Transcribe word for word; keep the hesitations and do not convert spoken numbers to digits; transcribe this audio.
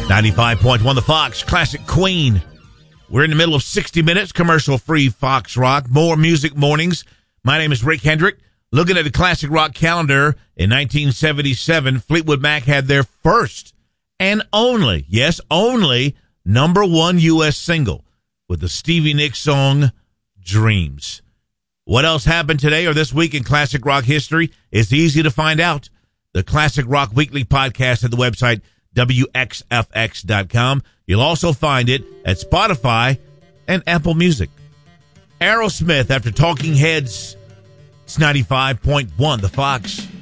ninety-five point one The Fox, Classic Queen. We're in the middle of sixty minutes, commercial-free Fox Rock. More music mornings. My name is Rick Hendrick. Looking at the classic rock calendar, in nineteen seventy-seven, Fleetwood Mac had their first and only, yes, only, number one U S single with the Stevie Nicks song, Dreams. What else happened today or this week in classic rock history is easy to find out. The Classic Rock Weekly podcast at the website W X F X dot com. You'll also find it at Spotify and Apple Music. Aerosmith after Talking Heads. It's ninety-five point one The Fox.